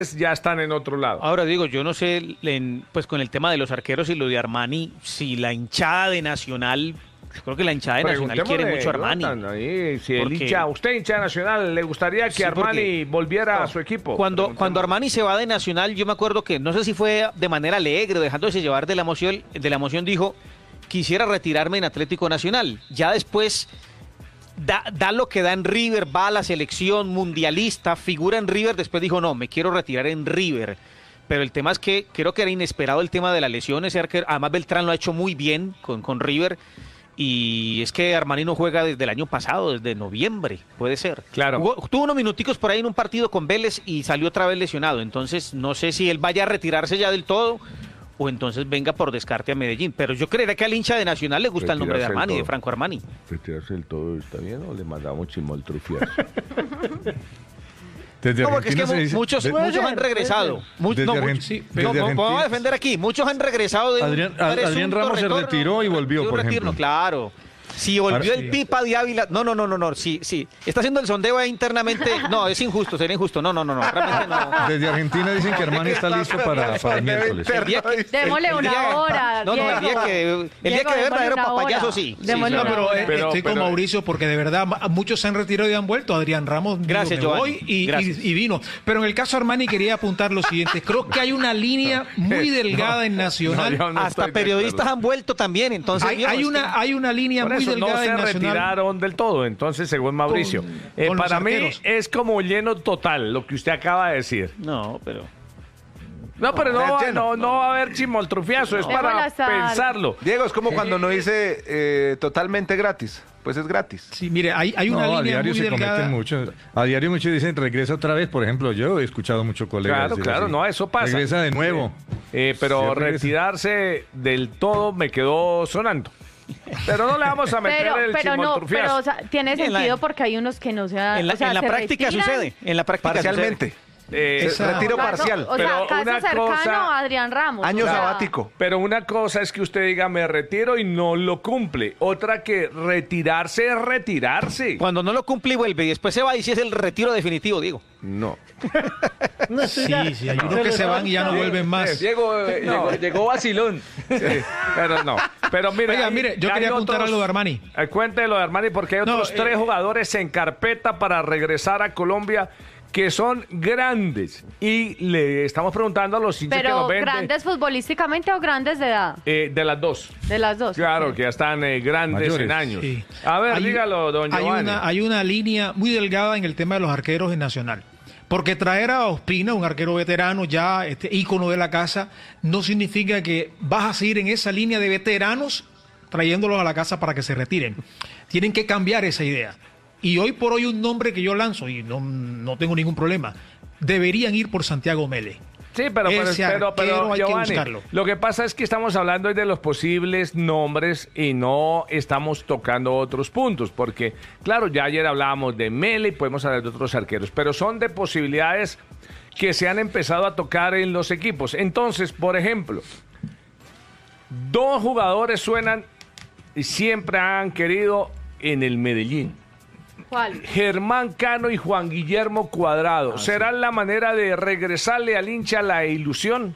ya están en otro lado. Ahora digo, yo no sé, pues con el tema de los arqueros y lo de Armani, si la hinchada de Nacional, creo que la hinchada de Nacional quiere mucho a Armani. Ahí, si usted hincha de Nacional, ¿le gustaría que Armani volviera a su equipo? Cuando Armani se va de Nacional, yo me acuerdo que, no sé si fue de manera alegre, dejándose llevar de la emoción, dijo, quisiera retirarme en Atlético Nacional. Ya después da lo que da en River, va a la selección mundialista, figura en River, después dijo, no, me quiero retirar en River. Pero el tema es que creo que era inesperado el tema de las lesiones, además Beltrán lo ha hecho muy bien con River, y es que Armani no juega desde el año pasado, desde noviembre, puede ser. Claro. Tuvo unos minuticos por ahí en un partido con Vélez y salió otra vez lesionado, entonces no sé si él vaya a retirarse ya del todo o entonces venga por descarte a Medellín, pero yo creería que al hincha de Nacional le gusta el nombre de Armani, de Franco Armani. ¿Retirarse del todo está bien o le mandamos chimoltrufias? Desde no, porque es que muchos han regresado. Vamos a defender aquí. Muchos han regresado de Adrián Ramos se retiró y volvió, por ejemplo. Claro. Si volvió el Pipa de Ávila. No. Sí. Está haciendo el sondeo ahí internamente. No, es injusto, sería injusto. No. Realmente no. Desde Argentina dicen que Armani está listo para el miércoles. Démosle una hora. No, el día que de verdadero papayazo sí. Pero estoy con Mauricio porque de verdad muchos se han retirado y han vuelto. Adrián Ramos hoy y vino. Pero en el caso Armani quería apuntar lo siguiente. Creo que hay una línea muy delgada en Nacional. Hasta periodistas han vuelto también. Entonces hay una línea muy delgada no se retiraron del todo, entonces según Mauricio. Para mí es como lleno total lo que usted acaba de decir. No, pero no va a haber chimoltrufiazo, es para pensarlo. Diego, es como cuando no dice totalmente gratis. Pues es gratis. Sí, mire, hay una línea muy delgada. A diario muchos dicen regresa otra vez. Por ejemplo, yo he escuchado muchos colegas. Claro, no, eso pasa. Regresa de nuevo. Pero retirarse del todo me quedó sonando. Pero no le vamos a meter el chimoltrufiazo. Pero o sea, tiene sentido porque hay unos que no se En la práctica sucede. En la práctica parcialmente. Retiro parcial. O sea, caso cercano a Adrián Ramos. Año sabático. Pero una cosa es que usted diga me retiro y no lo cumple. Otra que retirarse es retirarse. Cuando no lo cumple y vuelve y después se va y si es el retiro definitivo, digo. No. Sí, hay unos que se van y ya no vuelven más. Llegó vacilón. Sí, pero no. Pero mire, oiga, yo quería apuntar a lo de Armani. Cuente lo de Armani porque hay otros 3 jugadores en carpeta para regresar a Colombia que son grandes y le estamos preguntando a los hinchas que nos ven. ¿Pero grandes futbolísticamente o grandes de edad? De las dos. De las dos. Claro, okay. Que ya están grandes mayores. En años. Sí. A ver, dígalo, don Giovanni. Hay una línea muy delgada en el tema de los arqueros en Nacional. Porque traer a Ospina, un arquero veterano, ya ícono de la casa, no significa que vas a seguir en esa línea de veteranos trayéndolos a la casa para que se retiren. Tienen que cambiar esa idea. Y hoy por hoy un nombre que yo lanzo, y no tengo ningún problema, deberían ir por Santiago Mele. Sí, pero hay Giovanni, que buscarlo. Lo que pasa es que estamos hablando hoy de los posibles nombres y no estamos tocando otros puntos, porque claro, ya ayer hablábamos de Mele y podemos hablar de otros arqueros, pero son de posibilidades que se han empezado a tocar en los equipos. Entonces, por ejemplo, 2 jugadores suenan y siempre han querido en el Medellín. ¿Cuál? Germán Cano y Juan Guillermo Cuadrado. ¿Será la manera de regresarle al hincha la ilusión?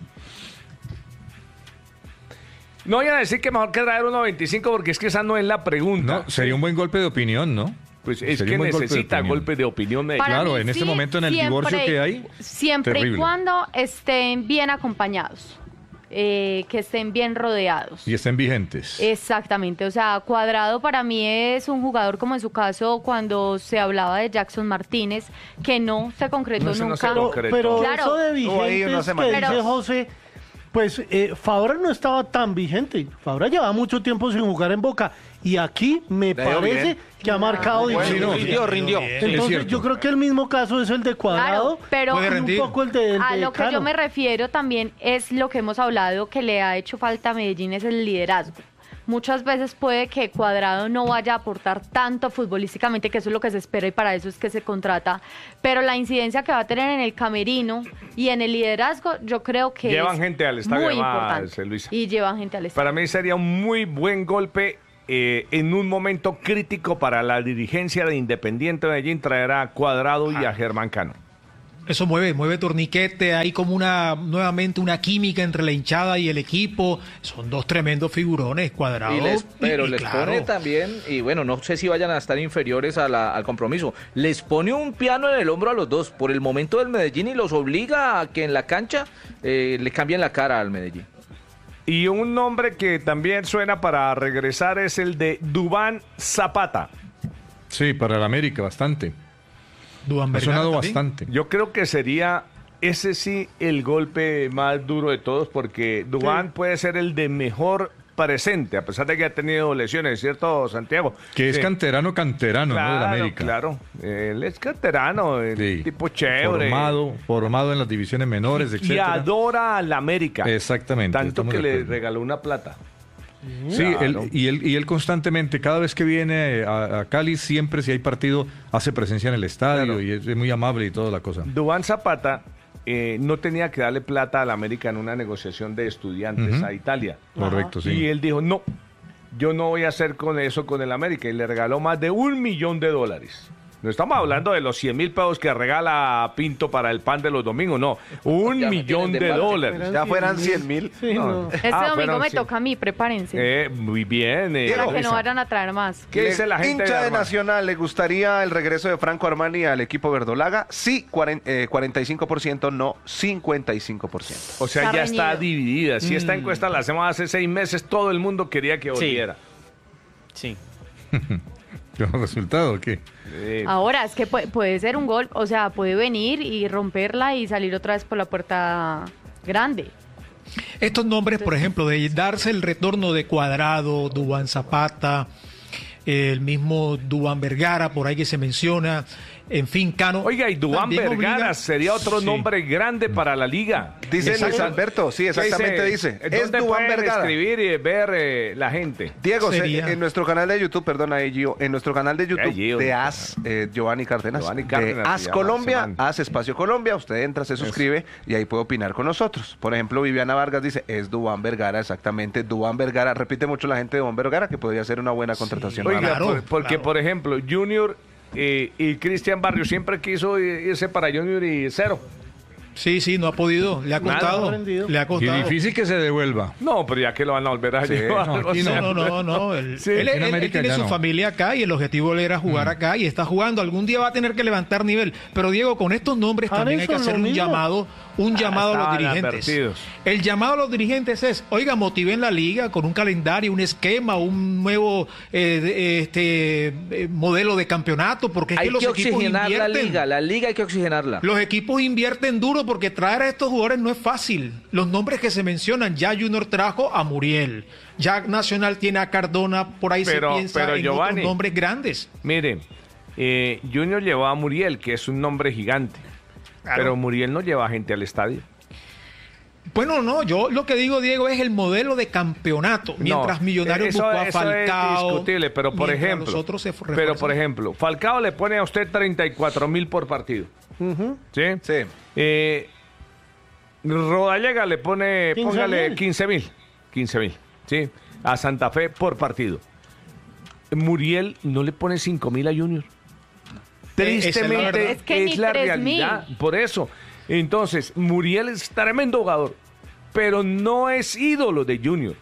No vayan a decir que mejor que traer 1.25 porque es que esa no es la pregunta. No, sería un buen golpe de opinión, ¿no? Pues es que necesita golpe de opinión. Claro, en este momento en el divorcio que hay. Siempre terrible. Y cuando estén bien acompañados. Que estén bien rodeados. Y estén vigentes. Exactamente, o sea, Cuadrado para mí es un jugador como en su caso cuando se hablaba de Jackson Martínez, que no se concretó nunca. Pero claro. Eso de vigentes que dice José, pues Fabra no estaba tan vigente. Fabra lleva mucho tiempo sin jugar en Boca. Y aquí me parece que ha marcado diferencia. Rindió. Entonces yo creo que el mismo caso es el de Cuadrado, claro, pero un poco el de a lo que Cano. yo me refiero también es lo que hemos hablado que le ha hecho falta a Medellín, es el liderazgo. Muchas veces puede que Cuadrado no vaya a aportar tanto futbolísticamente, que eso es lo que se espera y para eso es que se contrata, pero la incidencia que va a tener en el camerino y en el liderazgo, yo creo que llevan es gente al estadio, muy importante. Luisa. Y llevan gente al estadio. Para mí sería un muy buen golpe en un momento crítico para la dirigencia de Independiente Medellín traer a Cuadrado y a Germán Cano. Eso mueve torniquete, hay como nuevamente una química entre la hinchada y el equipo. Son dos tremendos figurones, Cuadrado. Pero les pone también, y bueno, no sé si vayan a estar inferiores al compromiso, les pone un piano en el hombro a los dos por el momento del Medellín y los obliga a que en la cancha le cambien la cara al Medellín. Y un nombre que también suena para regresar es el de Duván Zapata. Sí, para el América, bastante. Duván Ha sonado también. bastante. Yo creo que sería ese sí el golpe más duro de todos, porque Duván puede ser el de mejor presente, a pesar de que ha tenido lesiones, ¿cierto, Santiago? Que es Sí. canterano, Claro, ¿no? Del América. claro. Él es canterano, Sí. tipo chévere. Formado en las divisiones menores, Y etcétera. adora al América. Exactamente. Tanto estamos que de le acuerdo. regaló una plata. Sí, Claro. él constantemente, cada vez que viene a Cali, siempre si hay partido, hace presencia en el estadio Claro. y es muy amable y toda la cosa. Duván Zapata no tenía que darle plata al América en una negociación de estudiantes Ujú. a Italia. Correcto, sí. Y él dijo, no, yo no voy a hacer con eso con el América. Y le regaló más de $1 millón. No estamos hablando de los 100,000 pesos que regala Pinto para el pan de los domingos, no. $1 Ya me millón tienen de dólares. margen. Ya fueran 100,000. Sí, no. Este Ah, domingo fueron me sí. toca a mí, prepárense. Muy bien. para que Luisa. no vayan a traer más. ¿Qué dice la gente Hincha de Armani? Nacional, ¿le gustaría el regreso de Franco Armani al equipo verdolaga? Sí, 45%, no 55%. O sea, Está ya está reñido. dividida. Si esta encuesta la hacemos hace 6 meses, todo el mundo quería que Sí. volviera. Sí. ¿Qué resultado o qué? Ahora, es que puede ser un gol, o sea, puede venir y romperla y salir otra vez por la puerta grande. Estos nombres, por ejemplo, de darse el retorno de Cuadrado, Duván Zapata, el mismo Duván Vergara, por ahí que se menciona, en fin, Cano. Oiga, y Duván también Vergara obliga- sería otro Sí. nombre grande para la liga. Dice Exacto. Luis Alberto, sí, exactamente dice. Es ¿Dónde Duván pueden Vergara. escribir y ver la gente? Diego, Sería- en nuestro canal de YouTube, perdona, Gio, en nuestro canal de YouTube Gio, de no. AS, Giovanni Cárdenas, Giovanni de Cárdenas AS se llama, Colombia, ese man. AS Espacio Colombia, usted entra, se suscribe y ahí puede opinar con nosotros. Por ejemplo, Viviana Vargas dice, es Duván Vergara, exactamente, Duván Vergara, repite mucho la gente de Duván Vergara, que podría ser una buena contratación. Oiga, Claro, porque claro. por ejemplo, Junior y Cristian Barrio siempre quiso irse para Junior y cero. Sí, no ha podido, le ha Nada. costado, Aprendido. le ha Y costado. difícil que se devuelva. No, pero ya que lo van a volver a llevar. no, o aquí sea, No. Él, Sí, él- en él América tiene ya su no. familia acá y el objetivo de él era jugar acá y está jugando. Algún día va a tener que levantar nivel. Pero Diego, con estos nombres también hay que Harrison, hacer lo un mismo. llamado a los estaban dirigentes. advertidos. El llamado a los dirigentes es, oiga, motiven la liga con un calendario, un esquema, un nuevo modelo de campeonato, porque es Hay que los que equipos oxigenar invierten. la liga hay que oxigenarla. Los equipos invierten duro porque traer a estos jugadores no es fácil. Los nombres que se mencionan, ya Junior trajo a Muriel, ya Nacional tiene a Cardona, por ahí Pero- se piensa pero, en Giovanni, otros nombres grandes. Mire, Junior llevó a Muriel, que es un nombre gigante. Claro. Pero Muriel no lleva gente al estadio. Bueno, no, yo lo que digo, Diego, es el modelo de campeonato. Mientras No, Millonarios eso- buscó a eso Falcao. es discutible, pero por mientras ejemplo, los otros se pero refuerzan. por ejemplo, Falcao le pone a usted 34,000 por partido. ¿Sí? Sí. Rodallega le pone, 15,000. póngale 15,000, ¿sí? A Santa Fe por partido. Muriel no le pone 5,000 a Junior. esa es la Tristemente verdad. Es que ni 3,000. realidad. Por eso. Entonces, Muriel es tremendo jugador, pero no es ídolo de Junior.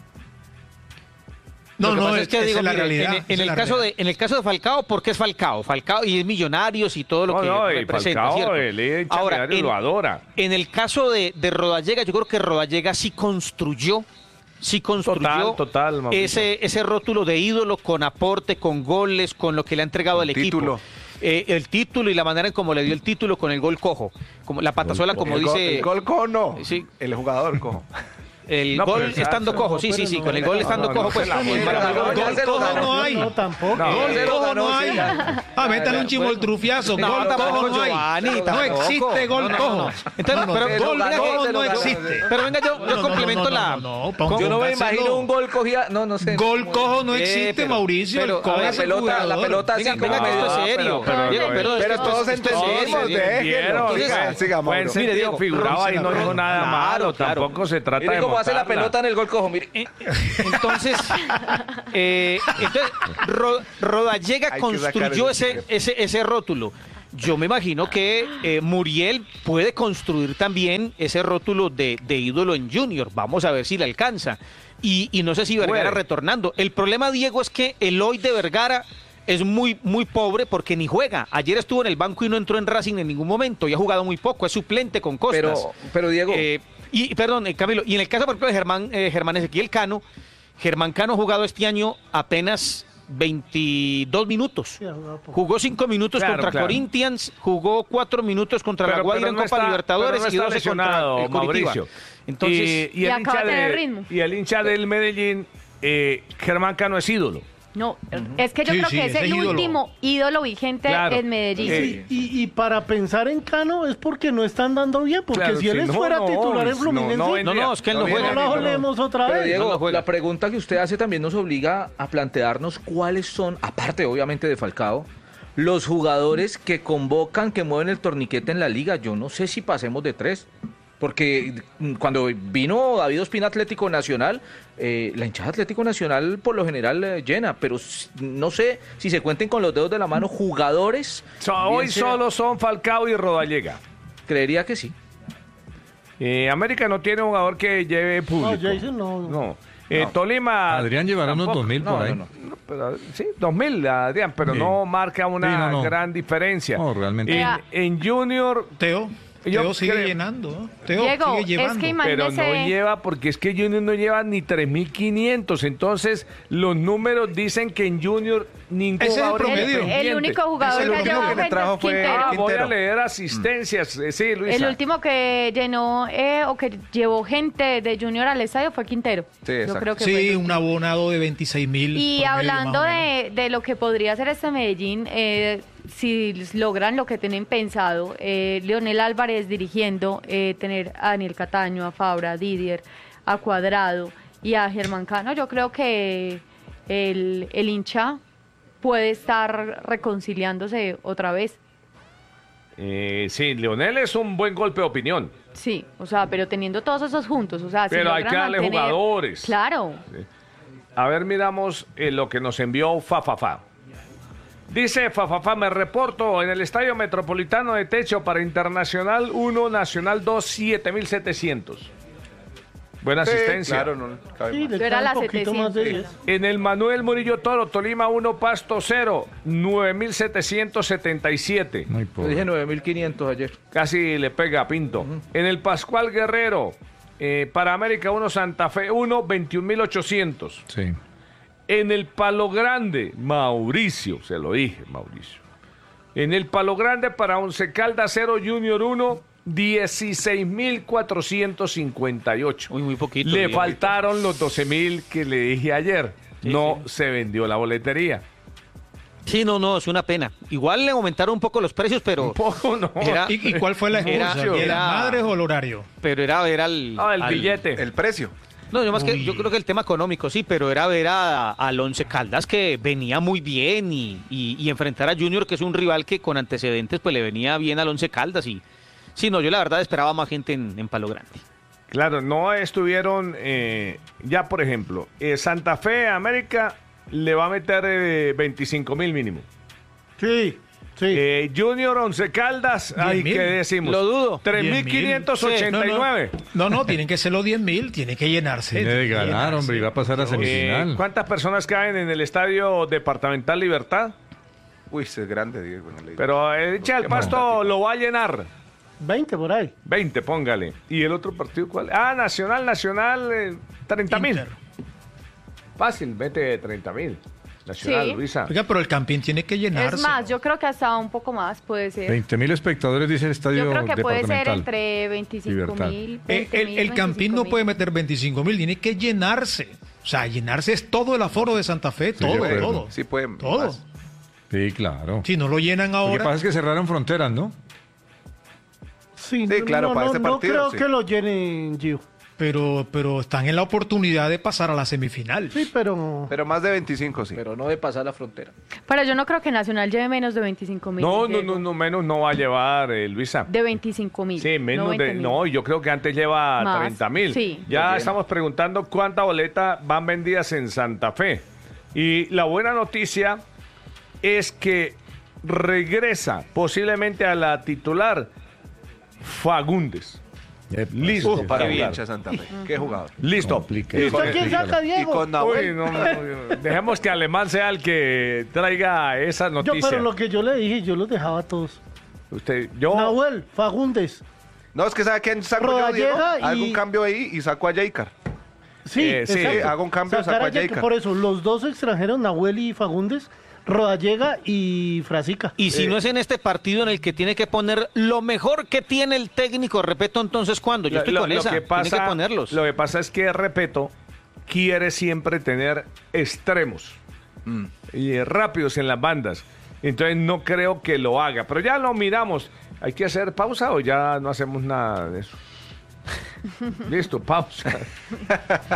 No, Lo que no, pasa es que esa digo, es la mire, realidad. en esa es el la caso realidad. en el caso de Falcao, porque es Falcao y es Millonarios y todo lo No, que no, y representa, Falcao, ¿cierto? el hincha Ahora, Millonarios lo adora. en el caso de Rodallega, yo creo que Rodallega sí construyó Total, Mauricio. ese rótulo de ídolo con aporte, con goles, con lo que le ha entregado al equipo. Título. El título y la manera en cómo le dio el título con el gol cojo, como la patazuela, como El dice gol cojo no, Sí. el jugador cojo. el No, gol pero estando exacto. cojo, sí, con el gol estando cojo, pues. no, el no, marcador- no, Gol se lo cojo ganó. no hay. No, tampoco. No. Gol Se lo cojo ganó, no hay. sí. Métale un chimoltrufiazo. No, Gol tampoco, cojo no hay. Giovanni, No tampoco. existe gol cojo. Entonces, pero gol venga, cojo se lo no ganó. existe. Pero venga, yo complemento la. Yo no me imagino un gol cogía, no sé. Gol cojo no existe, pero- Mauricio. pero, El cojo a ver, es el la jugador. pelota Venga, así venga, como que esto es medio- serio. pero- Diego, pero- Pero esto todos es entendimos, serio. déjenlo. Entonces, Siga, Buen Mauro. sentido Diego, figurado y no dijo nada Claro, malo. claro. Tampoco se trata Mire de cómo hace la montarla. pelota en el gol cojo, mire. Entonces, Rodallega Hay que sacar construyó ese ese rótulo. yo me imagino que Muriel puede construir también ese rótulo de ídolo en Junior. Vamos a ver si le alcanza. Y no sé si Vergara retornando. El problema, Diego, es que el hoy de Vergara es muy, muy pobre porque ni juega. Ayer estuvo en el banco y no entró en Racing en ningún momento y ha jugado muy poco. Es suplente con Costas. Pero Diego... Perdón, Camilo, y en el caso, por ejemplo, de Germán Ezequiel Cano, Germán Cano ha jugado este año apenas 22 minutos. Jugó 5 minutos contra Corinthians, jugó 4 minutos contra La Guaira en Copa Libertadores y 12 contra el Curitiba. Entonces, y el hincha del Medellín, Germán Cano es ídolo. No, es que yo creo que es el último ídolo vigente en Medellín. Y para pensar en Cano es porque no están dando bien, porque si él fuera titular en Fluminense... No, es que él no juega. No lo hablemos otra vez. Pero Diego, la pregunta que usted hace también nos obliga a plantearnos cuáles son, aparte obviamente de Falcao, los jugadores que convocan, que mueven el torniquete en la liga. Yo no sé si pasemos de 3. Porque cuando vino David Ospina Atlético Nacional, la hinchada Atlético Nacional por lo general llena, pero no sé si se cuenten con los dedos de la mano jugadores. Hoy solo son Falcao y Rodallega. Creería que sí. América no tiene un jugador que lleve público. No, Jason no. Tolima... Adrián llevará unos 2.000 por ahí. Sí, 2.000, Adrián, pero no marca una gran diferencia. No, realmente. En Junior... Teo sigue llenando, ¿no? Diego, sigue llevando. Es que pero no lleva, porque es que Junior no lleva ni 3.500. Entonces, los números dicen que en Junior ningún jugador es el promedio. El único jugador que llevó gente trajo fue Quintero. Voy a leer asistencias. Sí, Luisa. El último que llenó o que llevó gente de Junior al estadio fue Quintero. Sí, yo creo que sí, un abonado de 26.000. Y hablando de lo que podría hacer este Medellín, si logran lo que tienen pensado, Leonel Álvarez dirigiendo, tener a Daniel Cataño, a Fabra, a Didier, a Cuadrado y a Germán Cano, yo creo que el hincha puede estar reconciliándose otra vez. Sí, Leonel es un buen golpe de opinión. Sí, o sea, pero teniendo todos esos juntos, o sea, pero hay que darle jugadores. Claro. Sí. A ver, miramos lo que nos envió Fafafa. Dice Fafafa, me reporto en el Estadio Metropolitano de Techo para Internacional 1, Nacional 2, 7.700. Buena asistencia. Claro, era la 700. En el Manuel Murillo Toro, Tolima 1, Pasto 0, 9.777. Muy Yo pobre. dije 9.500 ayer. Casi le pega a Pinto. En el Pascual Guerrero, para América 1, Santa Fe 1, 21.800. Sí. En el Palo Grande, Mauricio, se lo dije, Mauricio. En el Palo Grande para Once Caldas 0, Junior 1, 16.458. Muy poquito. Le faltaron los 12.000 que le dije ayer. Se vendió la boletería. Sí, no, es una pena. Igual le aumentaron un poco los precios, pero... Un poco no. ¿Y cuál fue la excusa? ¿Las madres o el horario? Pero era ver al billete. El precio. No, yo creo que el tema económico sí, pero era ver al Once Caldas que venía muy bien y enfrentar a Junior, que es un rival que con antecedentes pues le venía bien al Once Caldas. Y sí, no, yo la verdad esperaba más gente en Palo Grande. Claro, no estuvieron, ya por ejemplo, Santa Fe, América, le va a meter 25.000 mínimo. Sí. Junior, Once Caldas, ay, ¿qué decimos? Lo dudo. 3.589. No, tienen que ser los 10.000, tiene que llenarse. Tiene de ganar, hombre, y va a pasar a semifinal. ¿Cuántas personas caen en el Estadio Departamental Libertad? Uy, es grande, Diego. Pero echa el Pasto lo va a llenar. 20 por ahí. 20, póngale. ¿Y el otro partido cuál? Nacional, 30.000. Fácil, vete 30.000. Nacional, Sí. Luisa. Oiga, pero el Campín tiene que llenarse. Es más, yo creo que hasta un poco más puede ser. 20.000 espectadores, dice el estadio Yo creo que puede ser departamental. entre 25.000. El Campín no puede meter 25.000, tiene que llenarse. O sea, llenarse es todo el aforo de Santa Fe, de acuerdo. todo. Sí, pueden. Todo. Más. Sí, claro. Si no lo llenan Lo que ahora. pasa es que cerraron fronteras, ¿no? Sí, claro, para ese partido, creo sí. que lo llenen, Gio. Pero están en la oportunidad de pasar a la semifinal. Sí, pero... Pero más de 25, sí. Pero no de pasar la frontera. Pero yo no creo que Nacional lleve menos de 25.000. No, menos no va a llevar, Luisa. De 25.000. Sí, menos no de... No, yo creo que antes lleva Más, 30.000. sí. Ya estamos preguntando cuántas boletas van vendidas en Santa Fe. Y la buena noticia es que regresa posiblemente a la titular Fagundes. Listo para Qué jugar. bien, Santa Fe. Qué jugador. Listo. ¿Y usted quién saca, Y Diego? con Nahuel. Uy, no. Dejemos que Alemán sea el que traiga esa Yo, noticia. pero lo que yo le dije, yo los dejaba a todos. Yo Nahuel, Fagundes. No, es que ¿sabe quién saco yo, Rodallega Diego? y- Hago un cambio ahí y saco a Jaicar. Sí, sí, exacto. hago un cambio, Sacar saco a a Jack, Jacob. por eso, los dos extranjeros, Nahuel y Fagundes, Rodallega y Frasica. Y si no es en este partido en el que tiene que poner lo mejor que tiene el técnico, repito, entonces, ¿cuándo? Yo estoy con esa. Tiene que ponerlos. Lo que pasa es que Repeto quiere siempre tener extremos y rápidos en las bandas. Entonces no creo que lo haga. Pero ya lo miramos. ¿Hay que hacer pausa o ya no hacemos nada de eso? Listo, pausa.